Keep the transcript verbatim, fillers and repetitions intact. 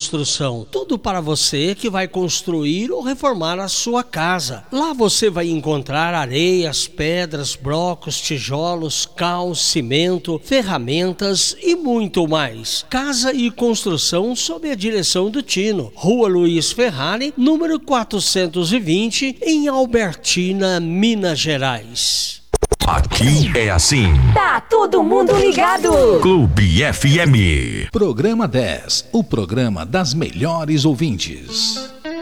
Construção. Tudo para você que vai construir ou reformar a sua casa. Lá você vai encontrar areias, pedras, blocos, tijolos, cal, cimento, ferramentas e muito mais. Casa e Construção sob a direção do Tino. Rua Luiz Ferrari, número quatrocentos e vinte, em Albertina, Minas Gerais. Aqui é assim. Tá todo mundo ligado. Clube F M. Programa dez, o programa das melhores ouvintes.